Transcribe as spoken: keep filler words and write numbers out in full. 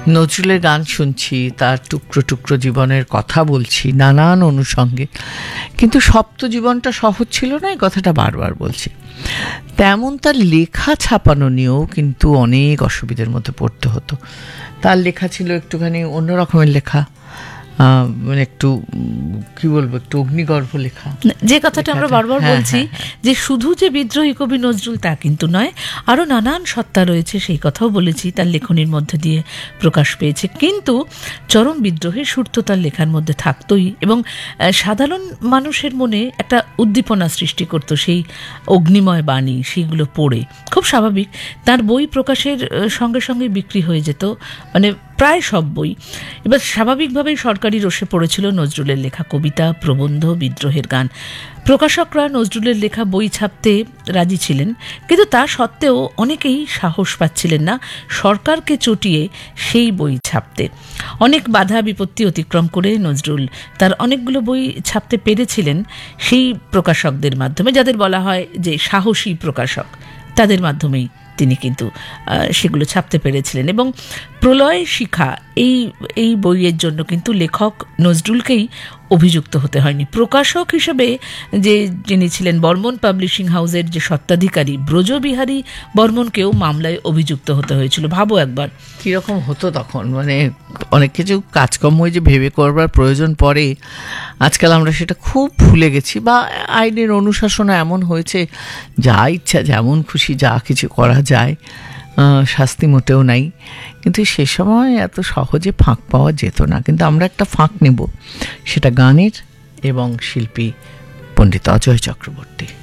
নজরুলের গান শুনছি, তার টুকরো টুকরো জীবনের কথা বলছি নানান অনুষঙ্গে, কিন্তু সপ্ত জীবনটা সহজ ছিল না, এই কথাটা বারবার বলছি। তেমন তার লেখা ছাপানো নিয়েও কিন্তু অনেক অসুবিধার মধ্যে পড়তে হতো। তার লেখা ছিল একটুখানি অন্য রকমের লেখা, মানে একটু কি বলবো, একটু অগ্নিগর্ভ লেখা। যে কথাটা আমরা বারবার বলছি যে শুধু যে বিদ্রোহী কবি নজরুল তা কিন্তু নয়, আরও নানান সত্তা রয়েছে, সেই কথাও বলেছি, তার লেখনীর মধ্যে দিয়ে প্রকাশ পেয়েছে। কিন্তু চরম বিদ্রোহের সুর তো তার লেখার মধ্যে থাকতই, এবং সাধারণ মানুষের মনে একটা উদ্দীপনা সৃষ্টি করতো সেই অগ্নিময় বাণী, সেইগুলো পড়ে। খুব স্বাভাবিক, তার বই প্রকাশের সঙ্গে সঙ্গে বিক্রি হয়ে যেত, মানে প্রায় সব বই। এবার স্বাভাবিকভাবেই সরকারি রোষে পড়েছিল নজরুলের লেখা কবিতা, প্রবন্ধ, বিদ্রোহের গান। প্রকাশকরা নজরুলের লেখা বই ছাপতে রাজি ছিলেন, কিন্তু তা সত্ত্বেও অনেকেই সাহস পাচ্ছিলেন না সরকারকে চটিয়ে সেই বই ছাপতে। অনেক বাধা বিপত্তি অতিক্রম করে নজরুল তার অনেকগুলো বই ছাপতে পেরেছিলেন সেই প্রকাশকদের মাধ্যমে, যাদের বলা হয় যে সাহসী প্রকাশক, তাদের মাধ্যমেই তিনি কিন্তু সেগুলো ছাপতে পেরেছিলেন। এবং প্রলয় শিখা এই এই বইয়ের জন্য কিন্তু লেখক নজরুলকেই অভিযুক্ত হতে হয়নি। প্রকাশক হিসেবে যে যিনি ছিলেন বর্মন পাবলিশিং হাউসের যে স্বত্বাধিকারী ব্রজবিহারী বর্মনকেও মামলায় অভিযুক্ত হতে হয়েছিল। ভাবো একবার কীরকম হতো তখন, মানে অনেক কিছু কাজকর্ম যে ভেবে করবার প্রয়োজন পড়ে, আজকাল আমরা সেটা খুব ভুলে গেছি, বা আইনের অনুশাসনও এমন হয়েছে যা ইচ্ছা যেমন খুশি যা কিছু করা যায়, শাস্তি মোটেও নাই। কিন্তু সে সময় এত সহজে ফাঁক পাওয়া যেত না। কিন্তু আমরা একটা ফাঁক নেব, সেটা গানের এবং শিল্পী পণ্ডিত অজয় চক্রবর্তী।